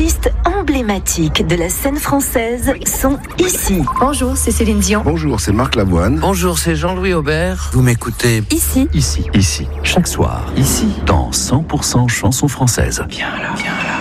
artistes emblématiques de la scène française sont ici. Bonjour, c'est Céline Dion. Bonjour, c'est Marc Lavoine. Bonjour, c'est Jean-Louis Aubert. Vous m'écoutez Ici. Ici, chaque soir, ici, dans 100% chansons françaises. Viens là, viens là.